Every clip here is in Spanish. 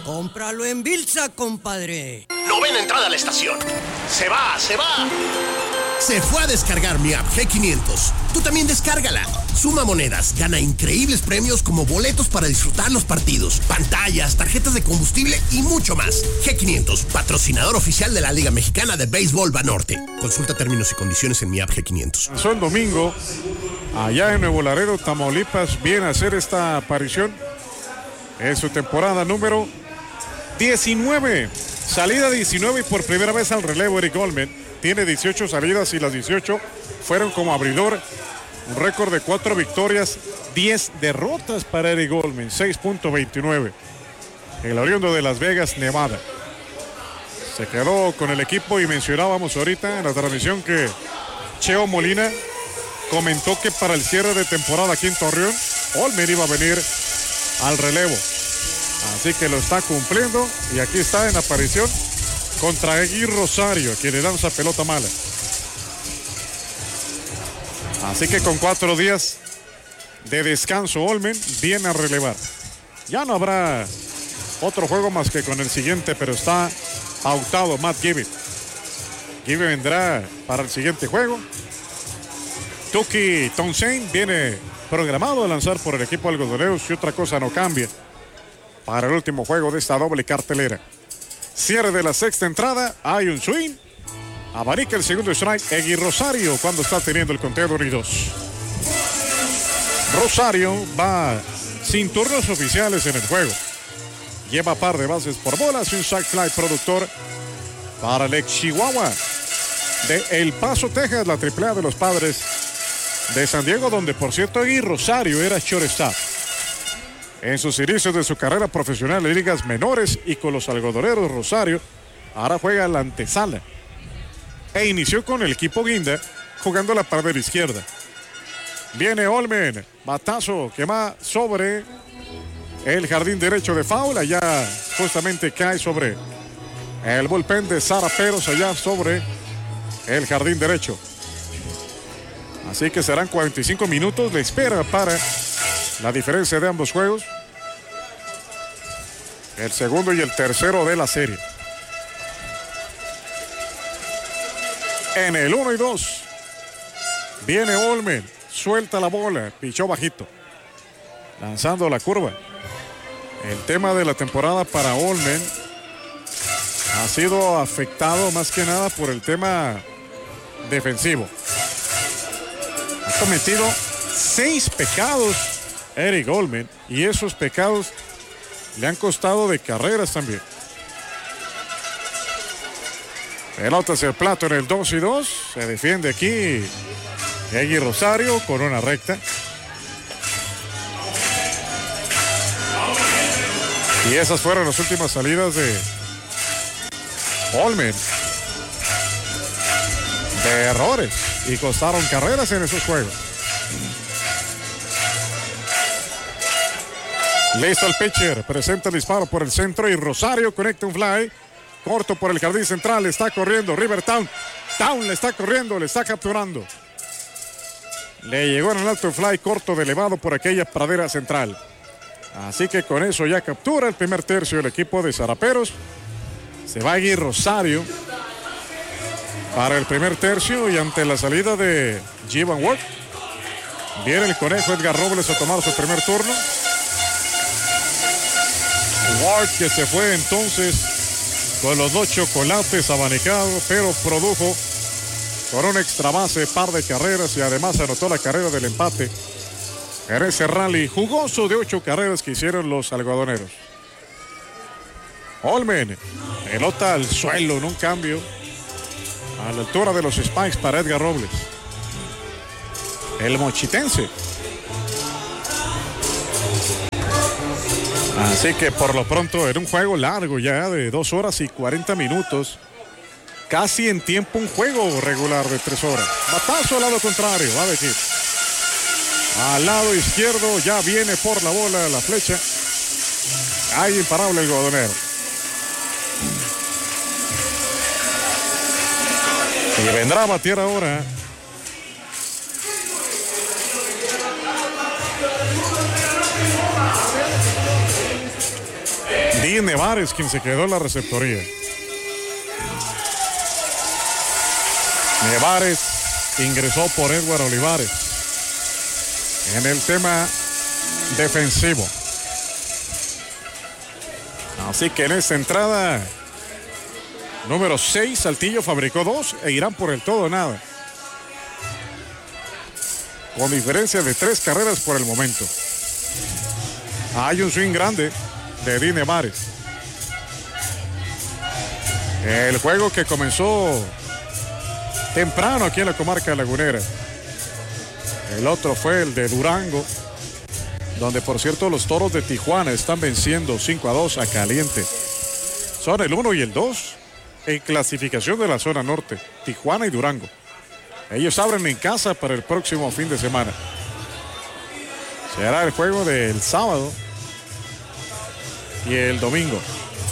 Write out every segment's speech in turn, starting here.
Cómpralo en Bilsa, compadre. Novena entrada a la estación. ¡Se va! Se fue a descargar mi app G500. Tú también descárgala. Suma monedas, gana increíbles premios como boletos para disfrutar los partidos, pantallas, tarjetas de combustible y mucho más. G500, patrocinador oficial de la Liga Mexicana de Béisbol Banorte. Consulta términos y condiciones en mi app G500. Pasó el domingo, allá en Nuevo Laredo, Tamaulipas, viene a hacer esta aparición en su temporada número 19. Salida 19 y por primera vez al relevo Eric Goldman. Tiene 18 salidas y las 18 fueron como abridor. Un récord de 4 victorias, 10 derrotas para Eric Goldman, 6.29. El oriundo de Las Vegas, Nevada. Se quedó con el equipo y mencionábamos ahorita en la transmisión que Cheo Molina comentó que para el cierre de temporada aquí en Torreón, Goldman iba a venir al relevo. Así que lo está cumpliendo y aquí está en aparición contra Egui Rosario, quien le lanza pelota mala. Así que con 4 días de descanso, Goldman viene a relevar. Ya no habrá otro juego más que con el siguiente, pero está pautado Matt Gibby. Gibby vendrá para el siguiente juego. Tuki Townsend viene programado a lanzar por el equipo algodoneros si otra cosa no cambia para el último juego de esta doble cartelera. Cierre de la sexta entrada, hay un swing. Abanica el segundo strike, Egui Rosario cuando está teniendo el conteo de 1 y 2. Rosario va sin turnos oficiales en el juego. Lleva par de bases por bolas y un sac fly productor para el ex Chihuahua de El Paso, Texas, la AAA de los Padres de San Diego, donde por cierto Egui Rosario era shortstop. En sus inicios de su carrera profesional en ligas menores y con los algodoneros, Rosario ahora juega la antesala. E inició con el equipo Guinda jugando la parte de la izquierda. Viene Goldman, batazo que va sobre el jardín derecho de foul. Allá justamente cae sobre el bullpen de Zaraperos, allá sobre el jardín derecho. Así que serán 45 minutos de espera para la diferencia de ambos juegos. El segundo y el tercero de la serie. En el 1 y 2 viene Goldman, suelta la bola, pichó bajito, lanzando la curva. El tema de la temporada para Goldman ha sido afectado más que nada por el tema defensivo. Ha cometido 6 pecados Eric Goldman y esos pecados le han costado de carreras también. Pelota hacia el plato en el 2 y 2. Se defiende aquí Egui Rosario con una recta. Y esas fueron las últimas salidas de Goldman. De errores. Y costaron carreras en esos juegos. Listo el pitcher. Presenta el disparo por el centro y Rosario conecta un fly. Corto por el jardín central, está corriendo River Town. Town le está corriendo, le está capturando. Le llegó en el alto fly corto de elevado por aquella pradera central. Así que con eso ya captura el primer tercio el equipo de Zaraperos. Se va Egui Rosario para el primer tercio y ante la salida de Jivan Ward viene el conejo Edgar Robles a tomar su primer turno. Ward que se fue entonces con los 2 chocolates abanicados, pero produjo con un extra base, par de carreras y además anotó la carrera del empate en ese rally jugoso de 8 carreras que hicieron los algodoneros. Goldman, pelota al suelo en un cambio a la altura de los spikes para Edgar Robles. El mochitense. Así que por lo pronto en un juego largo ya de 2 horas y 40 minutos, casi en tiempo un juego regular de 3 horas. Batazo al lado contrario, va de hit. Al lado izquierdo ya viene por la bola la flecha. Hay imparable el algodonero. Y vendrá a batear ahora Di Nevares quien se quedó en la receptoría. Nevares ingresó por Edward Olivares en el tema defensivo. Así que en esta entrada número 6, Saltillo fabricó 2 e irán por el todo o nada, con diferencia de 3 carreras por el momento. Hay un swing grande de Di Nevares. El juego que comenzó temprano aquí en la comarca lagunera. El otro fue el de Durango, donde por cierto los Toros de Tijuana están venciendo 5-2 a Caliente. Son el 1 y el 2 en clasificación de la zona norte, Tijuana y Durango. Ellos abren en casa para el próximo fin de semana. Será el juego del sábado y el domingo.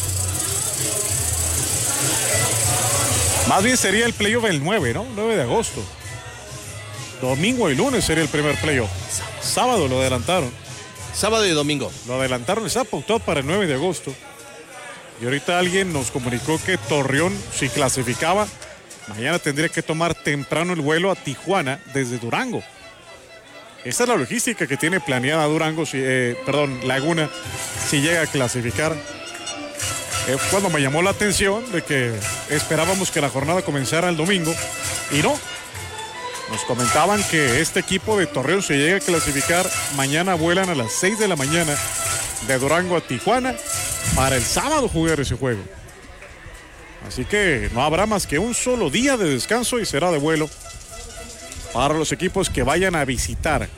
Más bien sería el playoff el 9, ¿no? 9 de agosto. Domingo y lunes sería el primer playoff. Sábado lo adelantaron. Sábado y domingo. Lo adelantaron, está apuntado para el 9 de agosto. Y ahorita alguien nos comunicó que Torreón, si clasificaba, mañana tendría que tomar temprano el vuelo a Tijuana desde Durango. Esta es la logística que tiene planeada Durango, Laguna, si llega a clasificar. Cuando me llamó la atención de que esperábamos que la jornada comenzara el domingo y no. Nos comentaban que este equipo de Torreón, si llega a clasificar, mañana vuelan a las 6 de la mañana de Durango a Tijuana para el sábado jugar ese juego. Así que no habrá más que un solo día de descanso y será de vuelo para los equipos que vayan a visitar.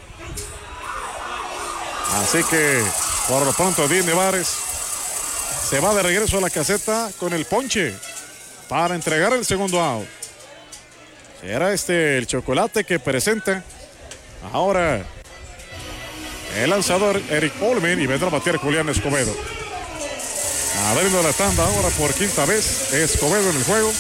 Así que por lo pronto Di Nevares se va de regreso a la caseta con el ponche para entregar el segundo out. Será el chocolate que presenta ahora el lanzador Eric Olmen y vendrá a batear Julián Escobedo. Abriendo la tanda ahora por quinta vez Escobedo en el juego.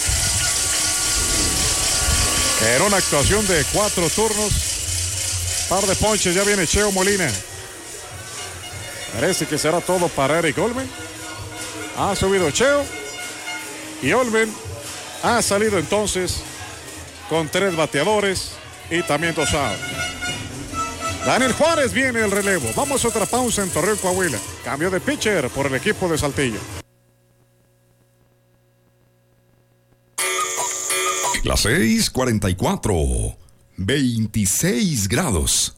En una actuación de 4 turnos, par de ponches, ya viene Cheo Molina. Parece que será todo para Eric Olmen. Ha subido Cheo y Olmen ha salido entonces con 3 bateadores y también 2 outs. Daniel Juárez viene el relevo. Vamos a otra pausa en Torreón, Coahuila. Cambio de pitcher por el equipo de Saltillo. Las 6:44, 26 grados.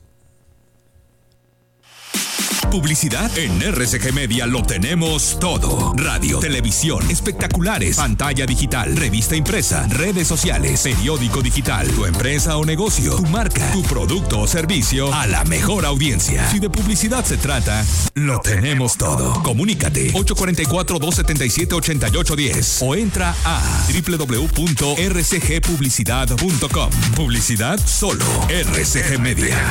Publicidad en RCG Media lo tenemos todo. Radio, televisión, espectaculares, pantalla digital, revista impresa, redes sociales, periódico digital, tu empresa o negocio, tu marca, tu producto o servicio a la mejor audiencia. Si de publicidad se trata, lo tenemos todo. Comunícate 844-277-8810 o entra a www.rcgpublicidad.com. Publicidad solo RCG Media.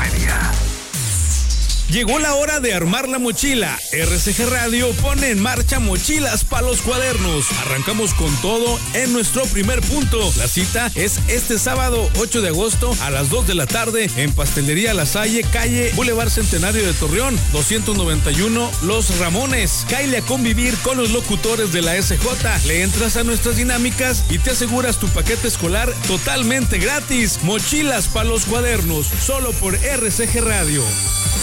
Llegó la hora de armar la mochila. RCG Radio pone en marcha mochilas para los cuadernos. Arrancamos con todo en nuestro primer punto. La cita es este sábado 8 de agosto a las 2 de la tarde en Pastelería La Salle, calle Boulevard Centenario de Torreón, 291 Los Ramones. Cáele a convivir con los locutores de la SJ. Le entras a nuestras dinámicas y te aseguras tu paquete escolar totalmente gratis. Mochilas para los cuadernos, solo por RCG Radio.